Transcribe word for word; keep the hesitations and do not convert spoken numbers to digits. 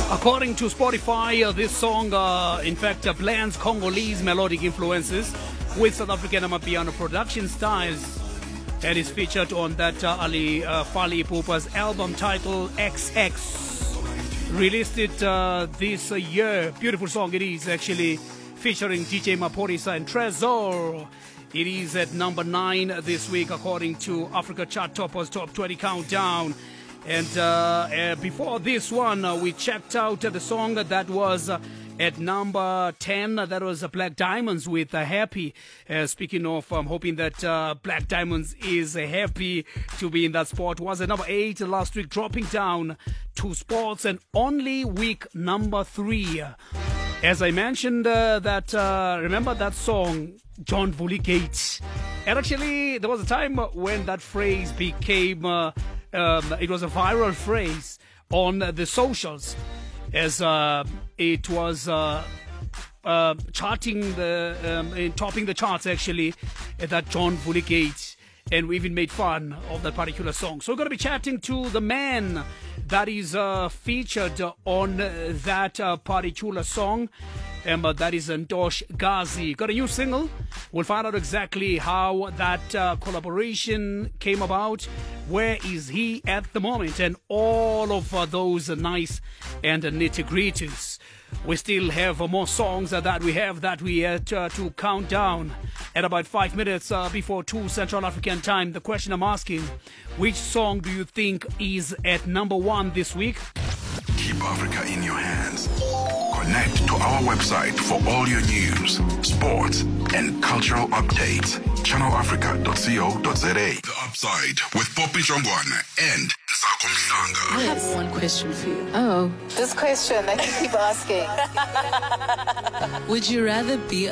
According to Spotify, uh, this song, uh, in fact, uh, blends Congolese melodic influences with South African Amapiano production styles, and is featured on that uh, Ali uh, Fali Ipupa's album titled X X. Released it uh, this uh, year. Beautiful song it is, actually, featuring D J Maphorisa and Trezor. It is at number nine this week, according to Africa Chart Toppers Top twenty Countdown. And uh, uh, before this one, uh, we checked out uh, the song that was uh, at number ten. That was uh, Black Diamonds with uh, Happy. Uh, speaking of, I'm hoping that uh, Black Diamonds is uh, happy to be in that spot. Was at number eight last week, dropping down two spots, and only week number three. As I mentioned, uh, that uh, remember that song, John Vulligate. And actually, there was a time when that phrase became... Uh, Um, it was a viral phrase on the socials, as uh, it was uh, uh, charting the, um, topping the charts actually, at that John Vulligate, and we even made fun of that particular song. So we're going to be chatting to the man that is uh, featured on that uh, particular song. Um, uh, that is Ntosh Ghazi. Got a new single. We'll find out exactly how that uh, collaboration came about. Where is he at the moment? And all of uh, those uh, nice and uh, nitty-gritties. We still have uh, more songs uh, that we have that we had uh, to count down at about five minutes uh, before two Central African time. The question I'm asking, which song do you think is at number one this week? Keep Africa in your hands. Connect to our website for all your news, sports, and cultural updates. channel africa dot co dot za. The Upside with Poppy Jongwana and Nsako Mhlanga. I have one question for you. Oh. This question that you keep asking. Would you rather be